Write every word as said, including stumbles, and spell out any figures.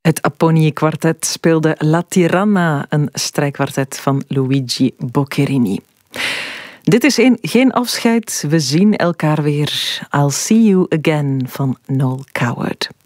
Het Apponyi-kwartet speelde La Tiranna, een strijkkwartet van Luigi Boccherini. Dit is een, geen afscheid, we zien elkaar weer. I'll see you again van Noel Coward.